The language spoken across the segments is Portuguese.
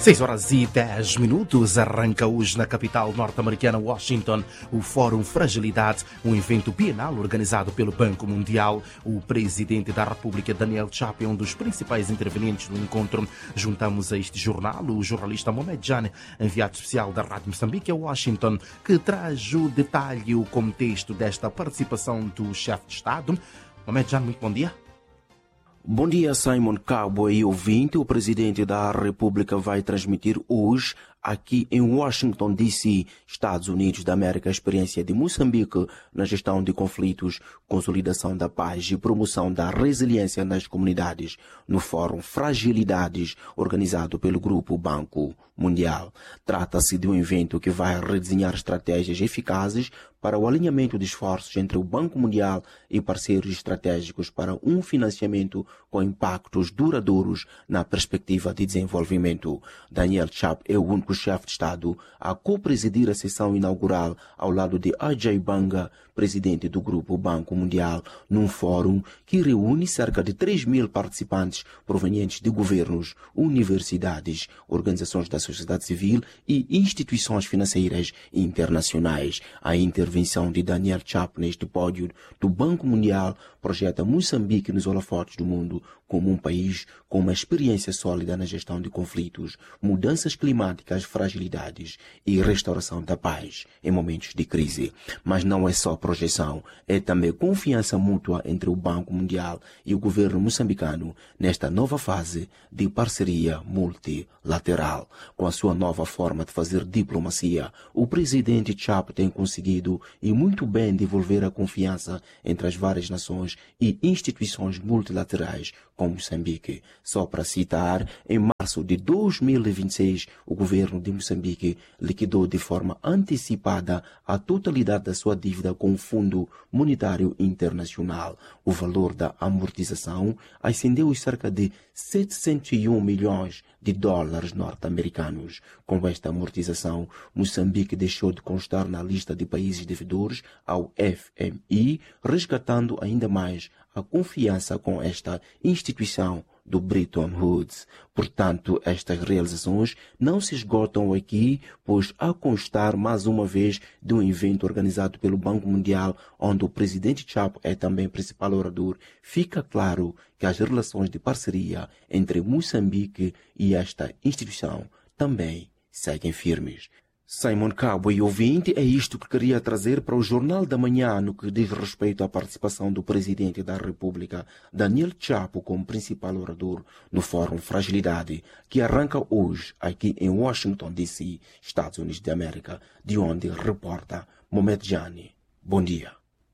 6h10, arranca hoje na capital norte-americana, Washington, o Fórum Fragilidade, um evento bienal organizado pelo Banco Mundial. O presidente da República, Daniel Chapo, é um dos principais intervenientes no encontro. Juntamos a este jornal o jornalista Mohamed Jane, enviado especial da Rádio Moçambique a Washington, que traz o detalhe e o contexto desta participação do chefe de Estado. Mohamed Jane, muito bom dia. Bom dia, Simon Cowboy e ouvinte. O presidente da República vai transmitir hoje, aqui em Washington, D.C., Estados Unidos da América, a experiência de Moçambique na gestão de conflitos, consolidação da paz e promoção da resiliência nas comunidades, no Fórum Fragilidades, organizado pelo Grupo Banco Mundial. Trata-se de um evento que vai redesenhar estratégias eficazes para o alinhamento de esforços entre o Banco Mundial e parceiros estratégicos para um financiamento com impactos duradouros na perspectiva de desenvolvimento. Daniel Chapo é o único chefe de Estado a co-presidir a sessão inaugural ao lado de Ajay Banga, presidente do Grupo Banco Mundial, num fórum que reúne cerca de 3.000 participantes provenientes de governos, universidades, organizações da sociedade civil e instituições financeiras internacionais. A intervenção de Daniel Chapo neste pódio do Banco Mundial projeta Moçambique nos holofotes do mundo como um país com uma experiência sólida na gestão de conflitos, mudanças climáticas, fragilidades e restauração da paz em momentos de crise. Mas não é só projeção, é também confiança mútua entre o Banco Mundial e o governo moçambicano nesta nova fase de parceria multilateral. Com a sua nova forma de fazer diplomacia, o presidente Chapo tem conseguido e muito bem devolver a confiança entre as várias nações e instituições multilaterais com Moçambique. Só para citar, em março de 2026, o governo de Moçambique liquidou de forma antecipada a totalidade da sua dívida com o Fundo Monetário Internacional. O valor da amortização ascendeu a cerca de 701 milhões de dólares norte-americanos. Com esta amortização, Moçambique deixou de constar na lista de países devedores ao FMI, resgatando ainda mais a confiança com esta instituição do Bretton Woods. Portanto, estas realizações não se esgotam aqui, pois a constar mais uma vez de um evento organizado pelo Banco Mundial, onde o presidente Chapo é também principal orador, fica claro que as relações de parceria entre Moçambique e esta instituição também seguem firmes. Simon Cowboy, ouvinte, é isto que queria trazer para o Jornal da Manhã no que diz respeito à participação do presidente da República, Daniel Chapo, como principal orador no Fórum Fragilidade, que arranca hoje aqui em Washington, D.C., Estados Unidos da América, de onde reporta Mohamed Jane. Bom dia.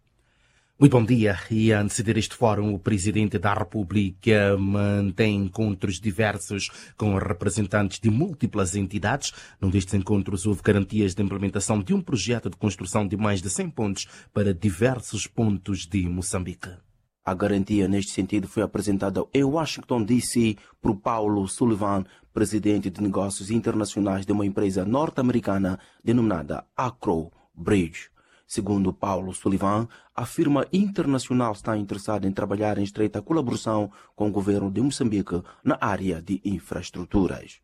Muito bom dia. E antes de este fórum, o presidente da República mantém encontros diversos com representantes de múltiplas entidades. Num destes encontros houve garantias de implementação de um projeto de construção de mais de 100 pontes para diversos pontos de Moçambique. A garantia neste sentido foi apresentada em Washington, D.C., por Paulo Sullivan, presidente de negócios internacionais de uma empresa norte-americana denominada Acro Bridge. Segundo Paulo Sullivan, a firma internacional está interessada em trabalhar em estreita colaboração com o governo de Moçambique na área de infraestruturas.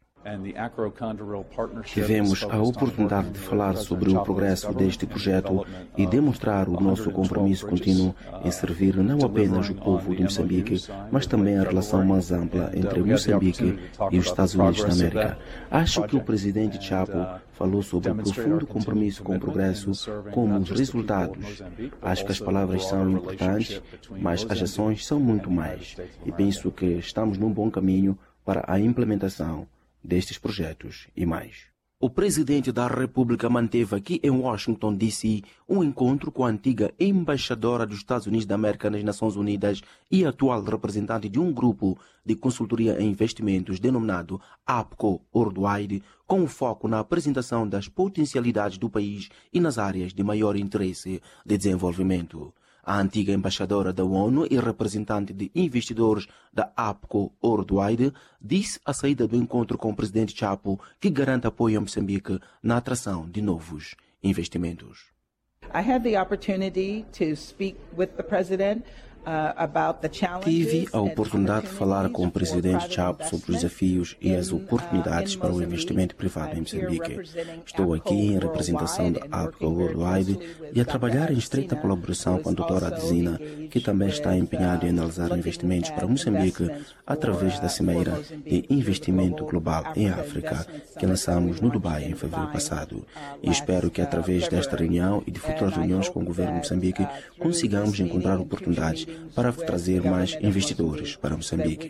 Tivemos a oportunidade de falar sobre o progresso deste projeto e demonstrar o nosso compromisso contínuo em servir não apenas o povo de Moçambique, mas também a relação mais ampla entre Moçambique e os Estados Unidos da América. Acho que o presidente Chapo falou sobre o profundo compromisso com o progresso como os resultados. Acho que as palavras são importantes, mas as ações são muito mais. E penso que estamos num bom caminho para a implementação destes projetos e mais. O presidente da República manteve aqui em Washington, D.C., um encontro com a antiga embaixadora dos Estados Unidos da América nas Nações Unidas e atual representante de um grupo de consultoria em investimentos denominado APCO Worldwide, com foco na apresentação das potencialidades do país e nas áreas de maior interesse de desenvolvimento. A antiga embaixadora da ONU e representante de investidores da APCO Worldwide disse à saída do encontro com o presidente Chapo que garante apoio a Moçambique na atração de novos investimentos. I had the opportunity to speak with the president Tive a oportunidade de falar com o presidente Chapo sobre os desafios e as oportunidades para o investimento privado em Moçambique. Estou aqui em representação da Africa Worldwide e a trabalhar em estreita colaboração com a doutora Adzina, que também está empenhada em analisar investimentos para Moçambique através da Cimeira de Investimento Global em África, que lançamos no Dubai em fevereiro passado. E espero que através desta reunião e de futuras reuniões com o governo de Moçambique consigamos encontrar oportunidades para trazer mais investidores para Moçambique.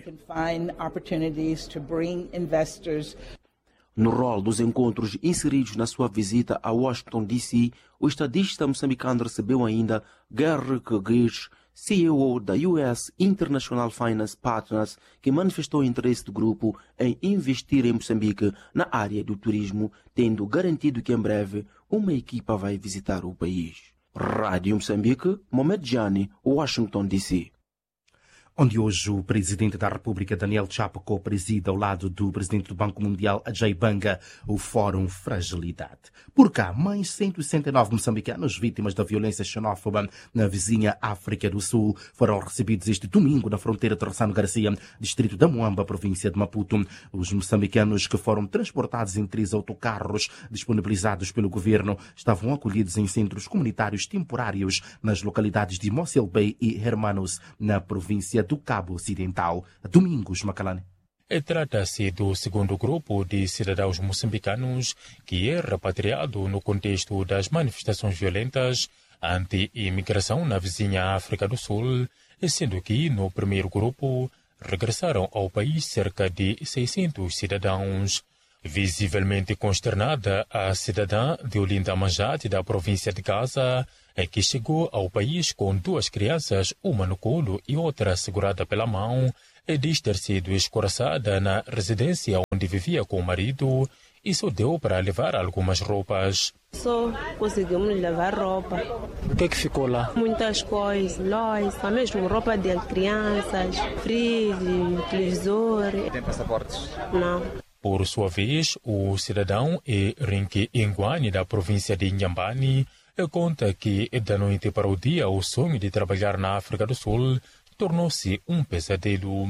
No rol dos encontros inseridos na sua visita a Washington, D.C., o estadista moçambicano recebeu ainda Gary Kugis, CEO da US International Finance Partners, que manifestou o interesse do grupo em investir em Moçambique na área do turismo, tendo garantido que em breve uma equipa vai visitar o país. Rádio Moçambique, Mohamed Jani, Washington, D.C. Onde hoje o presidente da República, Daniel Chapo, co-presida ao lado do presidente do Banco Mundial, Ajay Banga, o Fórum Fragilidade. Por cá, mais 169 moçambicanos vítimas da violência xenófoba na vizinha África do Sul foram recebidos este domingo na fronteira de Rossano Garcia, distrito da Moamba, província de Maputo. Os moçambicanos que foram transportados em 3 autocarros disponibilizados pelo governo estavam acolhidos em centros comunitários temporários nas localidades de Mossel Bay e Hermanos, na província do Cabo Ocidental. Domingos Macalane. Trata-se do segundo grupo de cidadãos moçambicanos que é repatriado no contexto das manifestações violentas anti-imigração na vizinha África do Sul, sendo que no primeiro grupo regressaram ao país cerca de 600 cidadãos. Visivelmente consternada, a cidadã de Olinda Manjate, da província de Gaza, que chegou ao país com 2 crianças, uma no colo e outra segurada pela mão, diz ter sido escorraçada na residência onde vivia com o marido e só deu para levar algumas roupas. Só conseguimos levar roupa. O que é que ficou lá? Muitas coisas, louça, mesmo roupa de crianças, freezer, televisor. Tem passaportes? Não. Por sua vez, o cidadão Rinki Ingwani, da província de Inhambane, conta que da noite para o dia o sonho de trabalhar na África do Sul tornou-se um pesadelo.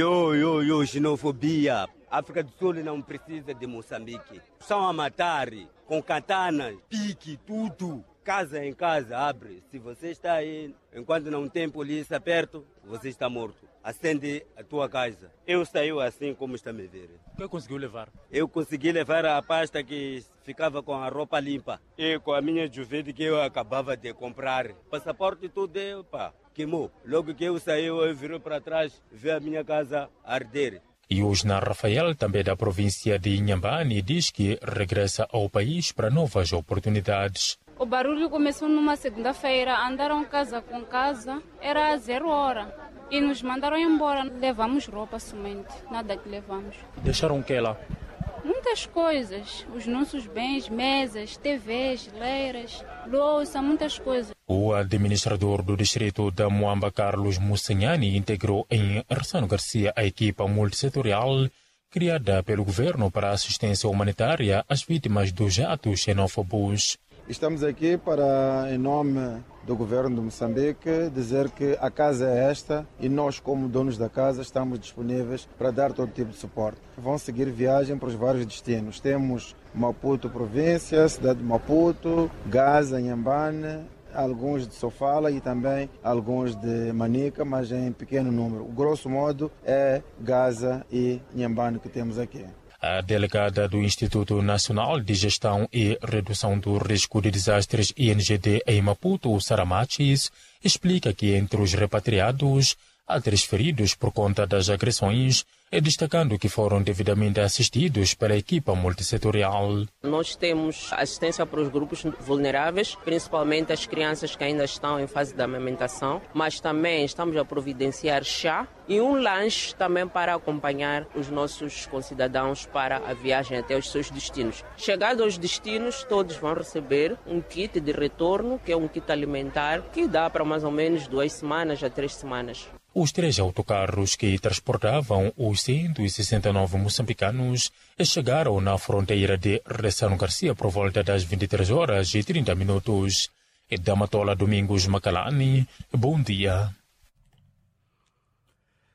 Xenofobia. A África do Sul não precisa de Moçambique. São a matar, com katanas, pique, tudo. Casa em casa, abre. Se você está aí, enquanto não tem polícia perto, você está morto. Acende a tua casa. Eu saí assim como está me ver. O que conseguiu levar? Eu consegui levar a pasta que ficava com a roupa limpa. E com a minha juvete que eu acabava de comprar. Passaporte tudo, queimou. Logo que eu saí, eu virei para trás, vi a minha casa arder. E Osna Rafael, também da província de Inhambane, diz que regressa ao país para novas oportunidades. O barulho começou numa segunda-feira, andaram casa com casa, era 0 hora. E nos mandaram embora. Levamos roupa somente, nada que levamos. Deixaram o que lá? Muitas coisas, os nossos bens, mesas, TVs, leiras, louça, muitas coisas. O administrador do distrito da Moamba, Carlos Mussanhani, integrou em Rossano Garcia a equipa multissetorial criada pelo governo para a assistência humanitária às vítimas dos atos xenófobos. Estamos aqui para, em nome do governo de Moçambique, dizer que a casa é esta e nós, como donos da casa, estamos disponíveis para dar todo tipo de suporte. Vão seguir viagem para os vários destinos. Temos Maputo província, cidade de Maputo, Gaza, Inhambane, alguns de Sofala e também alguns de Manica, mas em pequeno número. O grosso modo é Gaza e Inhambane que temos aqui. A delegada do Instituto Nacional de Gestão e Redução do Risco de Desastres, INGD, em Maputo, Sara Machis, explica que entre os repatriados há 3 feridos por conta das agressões, destacando que foram devidamente assistidos pela equipa multissetorial. Nós temos assistência para os grupos vulneráveis, principalmente as crianças que ainda estão em fase de amamentação, mas também estamos a providenciar chá e um lanche também para acompanhar os nossos concidadãos para a viagem até os seus destinos. Chegados aos destinos, todos vão receber um kit de retorno, que é um kit alimentar, que dá para mais ou menos 2 semanas a 3 semanas. Os 3 autocarros que transportavam os 169 moçambicanos chegaram na fronteira de Rossano Garcia por volta das 23h30. Da Matola, Domingos Macalani, bom dia.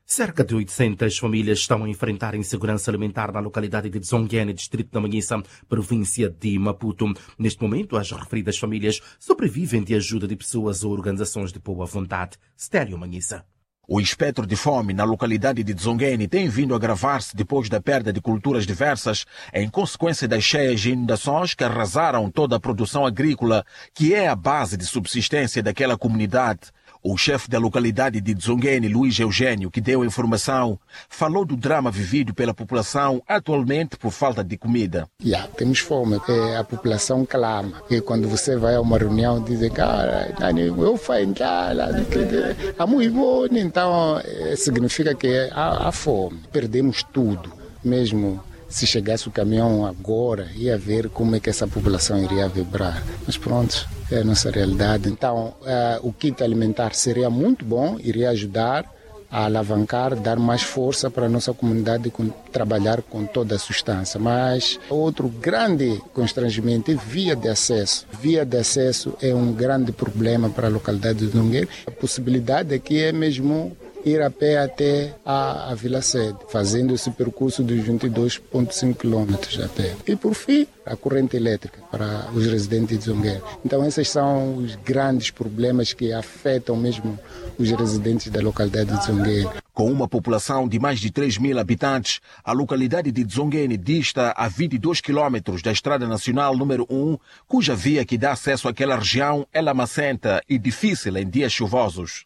Cerca de 800 famílias estão a enfrentar insegurança alimentar na localidade de Dzongene, distrito da Manhissa, província de Maputo. Neste momento, as referidas famílias sobrevivem de ajuda de pessoas ou organizações de boa vontade. Stélio Manhissa. O espectro de fome na localidade de Dzongene tem vindo a agravar-se depois da perda de culturas diversas em consequência das cheias e inundações que arrasaram toda a produção agrícola, que é a base de subsistência daquela comunidade. O chefe da localidade de Dzongene, Luiz Eugênio, que deu a informação, falou do drama vivido pela população atualmente por falta de comida. Temos fome, a população clama. E quando você vai a uma reunião, dizem que eu faço muito bom. Então, significa que há fome. Perdemos tudo, mesmo. Se chegasse o caminhão agora, ia ver como é que essa população iria vibrar. Mas pronto, é a nossa realidade. Então, o kit alimentar seria muito bom, iria ajudar a alavancar, dar mais força para a nossa comunidade trabalhar com toda a substância. Mas outro grande constrangimento é via de acesso. Via de acesso é um grande problema para a localidade de Dzongene. A possibilidade aqui é mesmo ir a pé até a Vila Sede, fazendo esse percurso de 22,5 km a pé. E, por fim, a corrente elétrica para os residentes de Dzongene. Então, esses são os grandes problemas que afetam mesmo os residentes da localidade de Dzongene. Com uma população de mais de 3.000 habitantes, a localidade de Dzongene dista a 22 km da Estrada Nacional número 1, cuja via que dá acesso àquela região é lamacenta e difícil em dias chuvosos.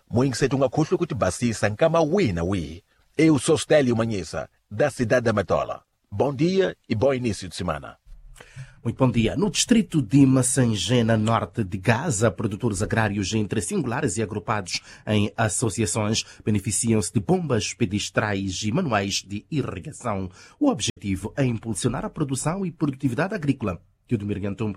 Eu sou Stélio Manhissa, da cidade da Matola. Bom dia e bom início de semana. Muito bom dia. No distrito de Massangena, norte de Gaza, produtores agrários entre singulares e agrupados em associações beneficiam-se de bombas pedestrais e manuais de irrigação. O objetivo é impulsionar a produção e produtividade agrícola. Teodomir Gantum.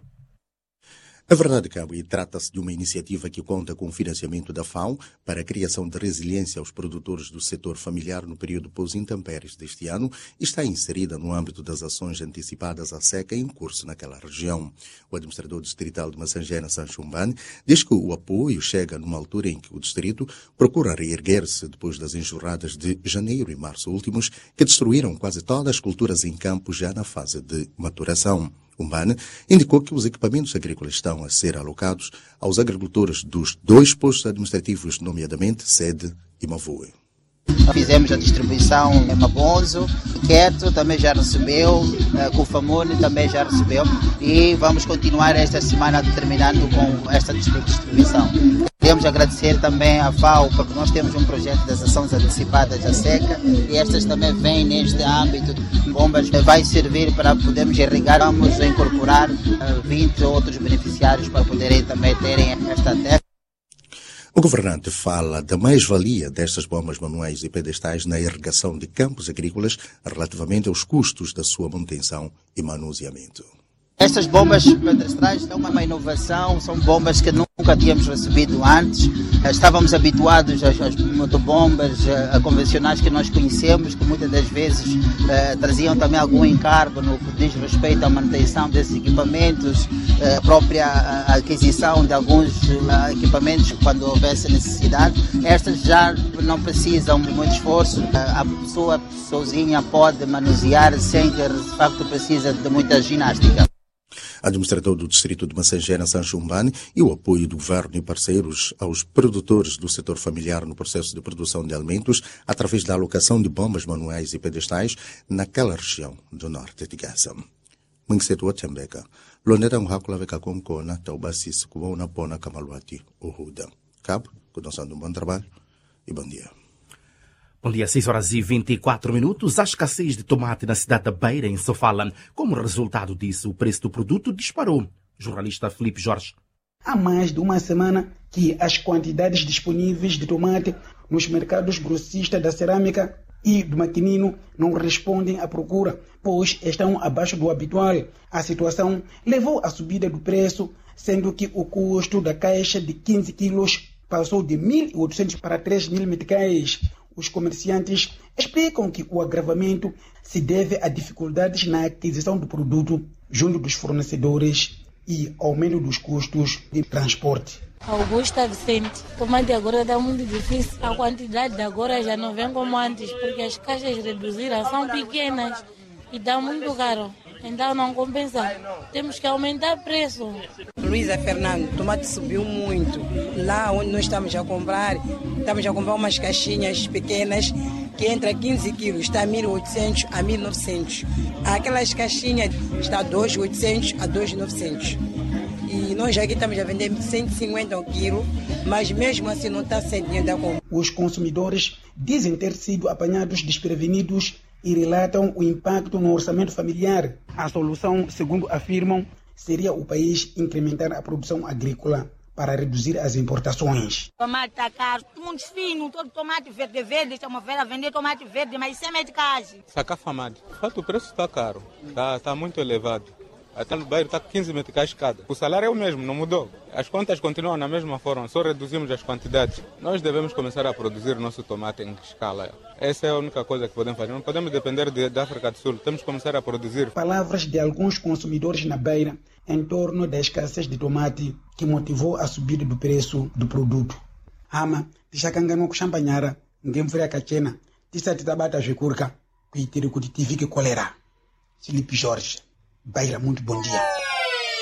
A verdade, Cabo, trata-se de uma iniciativa que conta com o financiamento da FAO para a criação de resiliência aos produtores do setor familiar no período pós-intempéries deste ano e está inserida no âmbito das ações antecipadas à seca em curso naquela região. O administrador distrital de Massangena, Sancho Mbane, diz que o apoio chega numa altura em que o distrito procura reerguer-se depois das enxurradas de janeiro e março últimos que destruíram quase todas as culturas em campo já na fase de maturação. Mbane indicou que os equipamentos agrícolas estão a ser alocados aos agricultores dos 2 postos administrativos, nomeadamente Sede e Mavue. Fizemos a distribuição em Mabonzo, Queto também já recebeu, Cufamone também já recebeu e vamos continuar esta semana terminando com esta distribuição. Queremos agradecer também à FAO porque nós temos um projeto das ações antecipadas à seca e estas também vêm neste âmbito. Bombas vai servir para podermos irrigar, vamos incorporar 20 outros beneficiários para poderem também terem esta terra. O governante fala da mais-valia destas bombas manuais e pedestais na irrigação de campos agrícolas relativamente aos custos da sua manutenção e manuseamento. Estas bombas pedestrais são uma inovação, são bombas que nunca tínhamos recebido antes. Estávamos habituados às motobombas convencionais que nós conhecemos, que muitas das vezes traziam também algum encargo no que diz respeito à manutenção desses equipamentos, a própria aquisição de alguns equipamentos quando houvesse necessidade. Estas já não precisam de muito esforço, a pessoa sozinha pode manusear sem que de facto precisa de muita ginástica. Administrador do distrito de Massangena, Sancho Mbane, e o apoio do governo e parceiros aos produtores do setor familiar no processo de produção de alimentos através da alocação de bombas manuais e pedestais naquela região do norte de Gaza. Mingsetu Tchambeka, Loneta Mhakulaveka Konkona, Taubasis, Kuona Pona Kamaluati, Uhuda. Cabo, continuando um bom trabalho e bom dia. Bom dia, 6h24. A escassez de tomate na cidade da Beira, em Sofala. Como resultado disso, o preço do produto disparou. Jornalista Filipe Jorge. Há mais de uma semana que as quantidades disponíveis de tomate nos mercados grossistas da cerâmica e do maquinino não respondem à procura, pois estão abaixo do habitual. A situação levou à subida do preço, sendo que o custo da caixa de 15 quilos passou de 1.800 para 3.000 meticais. Os comerciantes explicam que o agravamento se deve a dificuldades na aquisição do produto junto dos fornecedores e aumento dos custos de transporte. Augusta Vicente. Tomate agora está muito difícil. A quantidade de agora já não vem como antes, porque as caixas reduzidas são pequenas e dá muito caro. Então não compensa. Temos que aumentar o preço. Luísa Fernando, o tomate subiu muito. Lá onde nós estamos a comprar umas caixinhas pequenas que entra 15 quilos, está a 1.800 a 1.900. Aquelas caixinhas está a 2.800 a 2.900. E nós aqui estamos a vender 150 o quilo, mas mesmo assim não está sendo dinheiro da compra. Os consumidores dizem ter sido apanhados desprevenidos e relatam o impacto no orçamento familiar. A solução, segundo afirmam, seria o país incrementar a produção agrícola para reduzir as importações. Tomate está caro, muito fino, todo tomate verde, estamos a vender tomate verde, mas sem medicagem. Saca famado. De fato, o preço está caro, está muito elevado. Até no bairro está 15 meticais cada. O salário é o mesmo, não mudou. As contas continuam na mesma forma, só reduzimos as quantidades. Nós devemos começar a produzir nosso tomate em escala. Essa é a única coisa que podemos fazer. Não podemos depender da África do Sul, temos que começar a produzir. Palavras de alguns consumidores na Beira em torno da escassez de tomate que motivou a subida do preço do produto. Ama, tishakangano kushampanhara, ngemfura kachena, tisati tabata vikurka, kuitiri kuti tivike kolera. Filipe Jorge, Beira, muito bom dia.